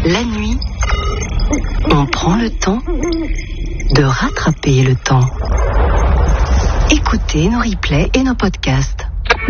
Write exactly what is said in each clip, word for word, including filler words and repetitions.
La nuit, on prend le temps de rattraper le temps. Écoutez nos replays et nos podcasts.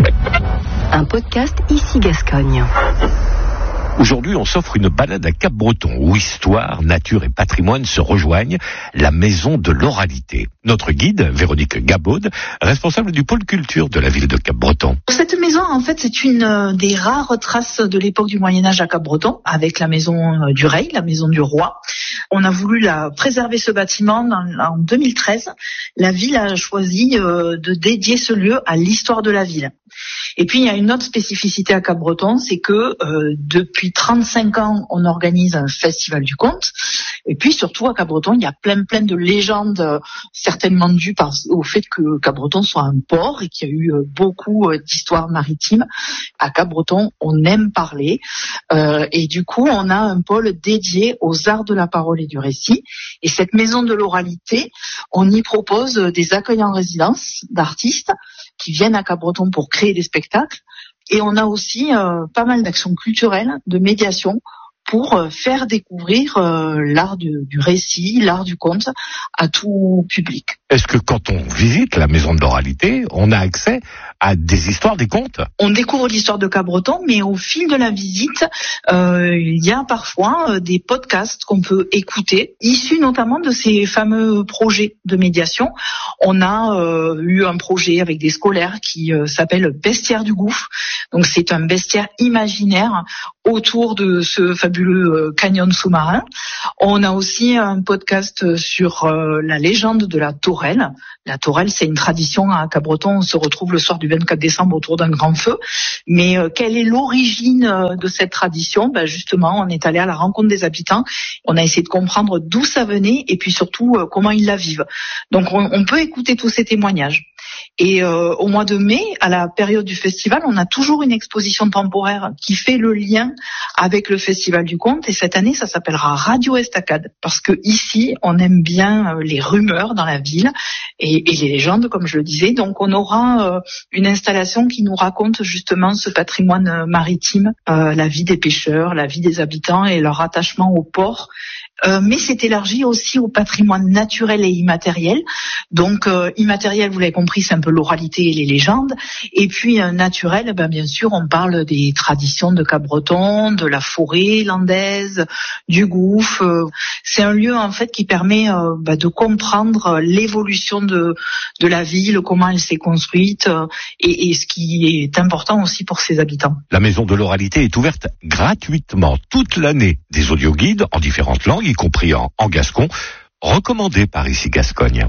Un podcast Ici Gascogne. Aujourd'hui, on s'offre une balade à Cap-Breton où histoire, nature et patrimoine se rejoignent, la maison de l'oralité. Notre guide, Véronique Gabaude, responsable du pôle culture de la ville de Cap-Breton. Cette maison, en fait, c'est une euh, des rares traces de l'époque du Moyen-Âge à Cap-Breton, avec la maison euh, du Rey, la maison du roi. On a voulu la préserver ce bâtiment en, en deux mille treize. La ville a choisi euh, de dédier ce lieu à l'histoire de la ville. Et puis, il y a une autre spécificité à Cap-Breton, c'est que euh, depuis trente-cinq ans, on organise un festival du conte. Et puis, surtout, à Cap-Breton, il y a plein, plein de légendes, euh, certainement dues par, au fait que Cap-Breton soit un port et qu'il y a eu euh, beaucoup euh, d'histoires maritimes. À Cap-Breton, on aime parler. Euh, et du coup, on a un pôle dédié aux arts de la parole et du récit. Et cette maison de l'oralité, on y propose des accueils en résidence d'artistes qui viennent à Cap-Breton pour créer des spectacles. Et on a aussi euh, pas mal d'actions culturelles, de médiation, pour euh, faire découvrir euh, l'art du, du récit, l'art du conte à tout public. Est-ce que quand on visite la maison de l'oralité, on a accès à des histoires, des contes ? On découvre l'histoire de Cap-Breton, mais au fil de la visite, euh, il y a parfois euh, des podcasts qu'on peut écouter, issus notamment de ces fameux projets de médiation. On a euh, eu un projet avec des scolaires qui euh, s'appelle Bestiaire du Gouffre. Donc c'est un bestiaire imaginaire autour de ce fabuleux euh, canyon sous-marin. On a aussi un podcast sur euh, la légende de la Tourelle. La Tourelle, c'est une tradition à Cap-Breton. On se retrouve le soir du vingt-quatre décembre autour d'un grand feu. Mais euh, quelle est l'origine euh, de cette tradition ? Ben justement, on est allé à la rencontre des habitants. On a essayé de comprendre d'où ça venait et puis surtout euh, comment ils la vivent. Donc on, on peut écouter tous ces témoignages. Et euh, au mois de mai, à la période du festival, on a toujours une exposition temporaire qui fait le lien avec le Festival du Conte. Et cette année, ça s'appellera Radio Estacade. Parce que ici, on aime bien euh, les rumeurs dans la ville et, et les légendes, comme je le disais. Donc on aura euh, une installation qui nous raconte justement ce patrimoine maritime, euh, la vie des pêcheurs, la vie des habitants et leur attachement au port. Euh, mais c'est élargi aussi au patrimoine naturel et immatériel. Donc euh, immatériel, vous l'avez compris, c'est un peu l'oralité et les légendes. Et puis euh, naturel, ben, bien sûr, on parle des traditions de Cap-Breton, de la forêt landaise, du gouffre. Euh, c'est un lieu en fait qui permet euh, ben, de comprendre l'évolution de de la ville, comment elle s'est construite euh, et, et ce qui est important aussi pour ses habitants. La maison de l'oralité est ouverte gratuitement toute l'année. Des audioguides en différentes langues, y compris en, en gascon, recommandés par Ici Gascogne.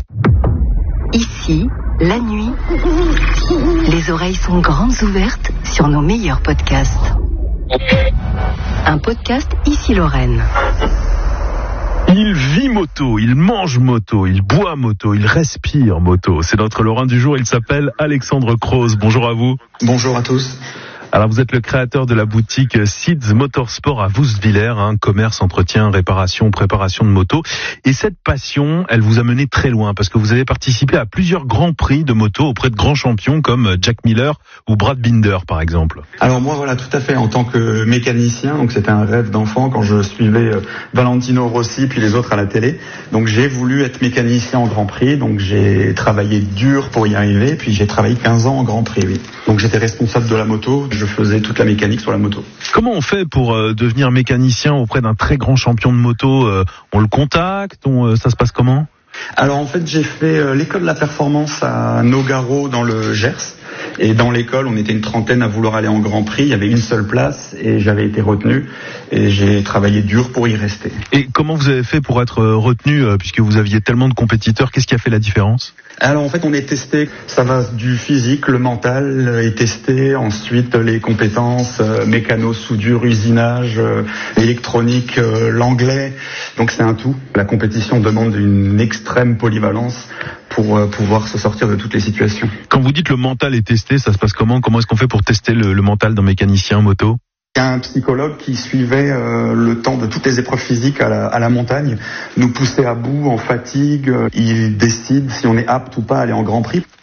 Ici, la nuit, les oreilles sont grandes ouvertes sur nos meilleurs podcasts. Un podcast Ici Lorraine. Il vit moto, il mange moto, il boit moto, il respire moto. C'est notre Lorrain du jour, il s'appelle Alexandre Croze. Bonjour à vous. Bonjour à tous. Alors vous êtes le créateur de la boutique Seeds Motorsport à Woustviller, hein, commerce, entretien, réparation, préparation de moto. Et cette passion, elle vous a mené très loin parce que vous avez participé à plusieurs grands prix de moto auprès de grands champions comme Jack Miller ou Brad Binder par exemple. Alors moi voilà, tout à fait, en tant que mécanicien, donc c'était un rêve d'enfant quand je suivais Valentino Rossi puis les autres à la télé. Donc j'ai voulu être mécanicien en Grand Prix, donc j'ai travaillé dur pour y arriver, puis j'ai travaillé quinze ans en Grand Prix, oui. Donc j'étais responsable de la moto. Je faisais toute la mécanique sur la moto. Comment on fait pour euh, devenir mécanicien auprès d'un très grand champion de moto ? euh, On le contacte on, euh, Ça se passe comment ? Alors en fait, j'ai fait euh, l'école de la performance à Nogaro dans le Gers. Et dans l'école, on était une trentaine à vouloir aller en Grand Prix. Il y avait une seule place et j'avais été retenu. Et j'ai travaillé dur pour y rester. Et comment vous avez fait pour être retenu euh, puisque vous aviez tellement de compétiteurs ? Qu'est-ce qui a fait la différence ? Alors en fait, on est testé. Ça va du physique, le mental est testé. Ensuite, les compétences euh, mécano, soudure, usinage, euh, électronique, euh, l'anglais. Donc c'est un tout. La compétition demande une extrême polyvalence pour euh, pouvoir se sortir de toutes les situations. Quand vous dites le mental est testé, ça se passe comment ? Comment est-ce qu'on fait pour tester le, le mental d'un mécanicien moto ? Il y a un psychologue qui suivait euh, le temps de toutes les épreuves physiques à la, à la montagne, nous poussait à bout, en fatigue. Il décide si on est apte ou pas à aller en Grand Prix.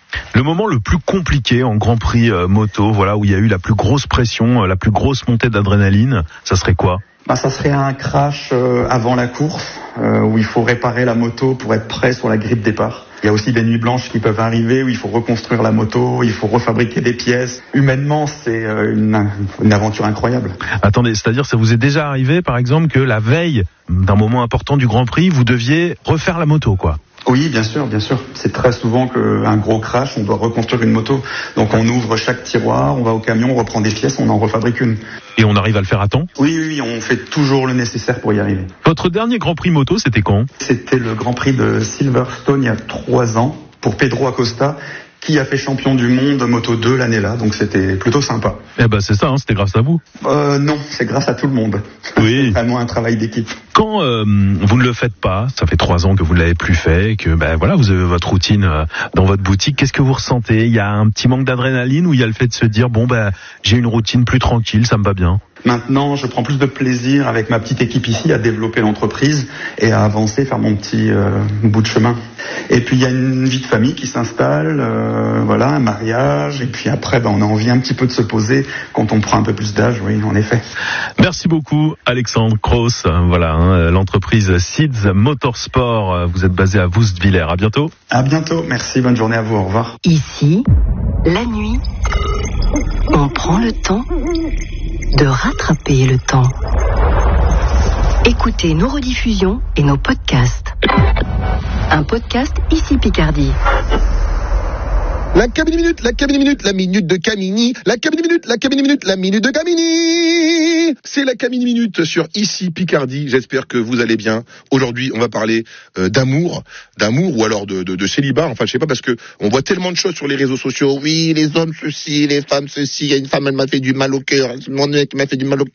Le moment le plus compliqué en Grand Prix euh, moto, voilà, où il y a eu la plus grosse pression, euh, la plus grosse montée d'adrénaline, ça serait quoi? Bah, ça serait un crash euh, avant la course, euh, où il faut réparer la moto pour être prêt sur la grille de départ. Il y a aussi des nuits blanches qui peuvent arriver, où il faut reconstruire la moto, il faut refabriquer des pièces. Humainement, c'est euh, une, une aventure incroyable. Attendez, c'est-à-dire, ça vous est déjà arrivé, par exemple, que la veille d'un moment important du Grand Prix, vous deviez refaire la moto, quoi? Oui, bien sûr, bien sûr. C'est très souvent qu'un gros crash, on doit reconstruire une moto. Donc on ouvre chaque tiroir, on va au camion, on reprend des pièces, on en refabrique une. Et on arrive à le faire à temps? Oui, oui, oui, on fait toujours le nécessaire pour y arriver. Votre dernier Grand Prix moto, c'était quand? C'était le Grand Prix de Silverstone il y a trois ans pour Pedro Acosta, qui a fait champion du monde Moto deux l'année-là, donc c'était plutôt sympa. Eh ben c'est ça, hein, c'était grâce à vous. Euh, non, c'est grâce à tout le monde. Oui. C'est vraiment un travail d'équipe. Quand euh, vous ne le faites pas, ça fait trois ans que vous ne l'avez plus fait, que ben voilà, vous avez votre routine euh, dans votre boutique, qu'est-ce que vous ressentez? Il y a un petit manque d'adrénaline ou il y a le fait de se dire bon ben j'ai une routine plus tranquille, ça me va bien? Maintenant, je prends plus de plaisir avec ma petite équipe ici à développer l'entreprise et à avancer, faire mon petit euh, bout de chemin. Et puis il y a une vie de famille qui s'installe, euh, voilà, un mariage, et puis après ben, on a envie un petit peu de se poser quand on prend un peu plus d'âge, oui, en effet. Merci beaucoup Alexandre Cross, voilà, hein, l'entreprise Seeds Motorsport, vous êtes basé à Woustviller, à bientôt. À bientôt, merci, bonne journée à vous, au revoir. Ici, la nuit, on prend le temps de rattraper le temps. Écoutez nos rediffusions et nos podcasts. Un podcast Ici Picardie. La Camini Minute, la Camini Minute, la minute de Camini, la Camini Minute, la Camini Minute, la minute de Camini. C'est la Camini Minute sur Ici Picardie. J'espère que vous allez bien. Aujourd'hui, on va parler euh, d'amour, d'amour ou alors de, de, de célibat. Enfin, je sais pas parce que on voit tellement de choses sur les réseaux sociaux. Oui, les hommes ceci, les femmes ceci. Il y a une femme, elle m'a fait du mal au cœur. Mon mec m'a fait du mal au cœur.